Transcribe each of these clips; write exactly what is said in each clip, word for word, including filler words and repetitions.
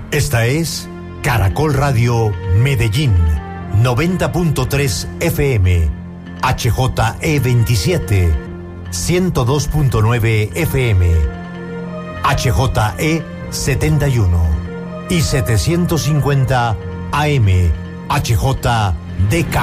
Esta es Caracol Radio Medellín, noventa punto tres F M, H J E veintisiete, ciento dos punto nueve F M, H J E setenta y uno y setecientos cincuenta A M, H J D K.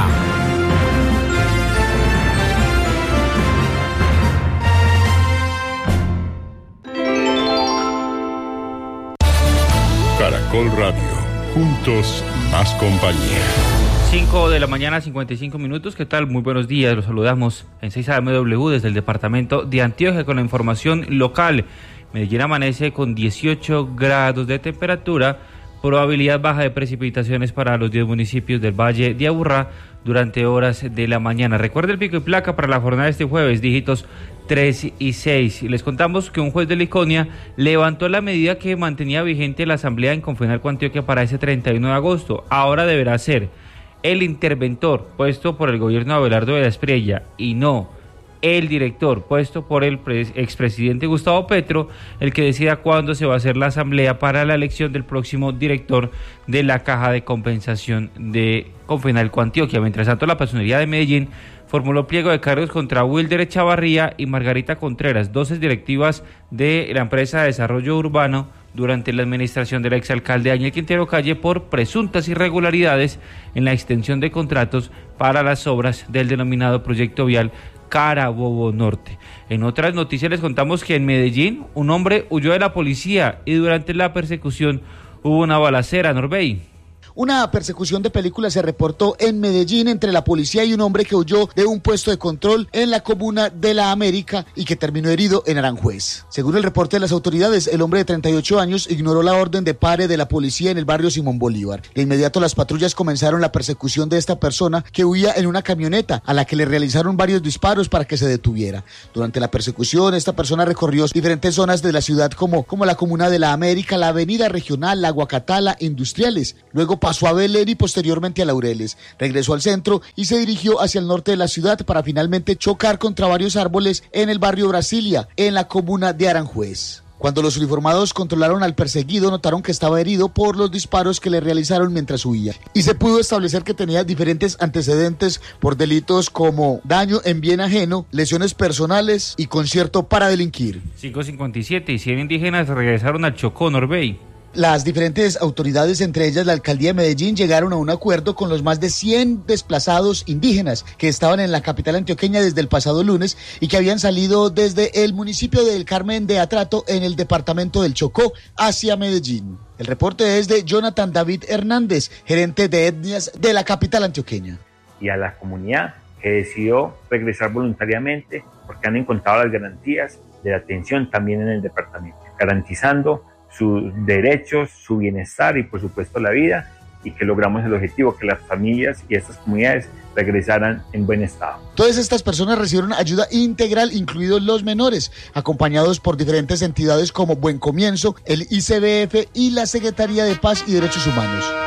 Caracol Radio, juntos más compañía. cinco de la mañana, cincuenta y cinco minutos. ¿Qué tal? Muy buenos días. Los saludamos en seis A M W desde el departamento de Antioquia con la información local. Medellín amanece con dieciocho grados de temperatura, probabilidad baja de precipitaciones para los diez municipios del Valle de Aburrá durante horas de la mañana. Recuerde el pico y placa para la jornada de este jueves, dígitos tres y seis. Les contamos que un juez de Liconia levantó la medida que mantenía vigente la asamblea en Confenalco Antioquia para ese treinta y uno de agosto. Ahora deberá ser el interventor puesto por el gobierno de Abelardo de la Espriella y no el director puesto por el pres- expresidente Gustavo Petro el que decida cuándo se va a hacer la asamblea para la elección del próximo director de la Caja de Compensación de Confenalco Antioquia. Mientras tanto, la Personería de Medellín formuló pliego de cargos contra Wilder Echavarría y Margarita Contreras, dos directivas de la empresa de desarrollo urbano durante la administración del exalcalde Daniel Quintero Calle por presuntas irregularidades en la extensión de contratos para las obras del denominado proyecto vial Carabobo Norte. En otras noticias les contamos que en Medellín un hombre huyó de la policía y durante la persecución hubo una balacera. Norbey. Una persecución de película se reportó en Medellín entre la policía y un hombre que huyó de un puesto de control en la comuna de La América y que terminó herido en Aranjuez. Según el reporte de las autoridades, el hombre de treinta y ocho años ignoró la orden de pare de la policía en el barrio Simón Bolívar. De inmediato las patrullas comenzaron la persecución de esta persona que huía en una camioneta a la que le realizaron varios disparos para que se detuviera. Durante la persecución, esta persona recorrió diferentes zonas de la ciudad como, como la comuna de La América, la avenida regional, la Guacatala, Industriales. Luego pasó a Belén y posteriormente a Laureles. Regresó al centro y se dirigió hacia el norte de la ciudad para finalmente chocar contra varios árboles en el barrio Brasilia, en la comuna de Aranjuez. Cuando los uniformados controlaron al perseguido, notaron que estaba herido por los disparos que le realizaron mientras huía. Y se pudo establecer que tenía diferentes antecedentes por delitos como daño en bien ajeno, lesiones personales y concierto para delinquir. cinco cincuenta y siete y cien indígenas regresaron al Chocó, Norbey. Las diferentes autoridades, entre ellas la alcaldía de Medellín, llegaron a un acuerdo con los más de cien desplazados indígenas que estaban en la capital antioqueña desde el pasado lunes y que habían salido desde el municipio del Carmen de Atrato en el departamento del Chocó hacia Medellín. El reporte es de Jonathan David Hernández, gerente de etnias de la capital antioqueña. Y a la comunidad que decidió regresar voluntariamente porque han encontrado las garantías de la atención también en el departamento, garantizando sus derechos, su bienestar y por supuesto la vida, y que logramos el objetivo que las familias y estas comunidades regresaran en buen estado. Todas estas personas recibieron ayuda integral, incluidos los menores, acompañados por diferentes entidades como Buen Comienzo, el I C B F y la Secretaría de Paz y Derechos Humanos.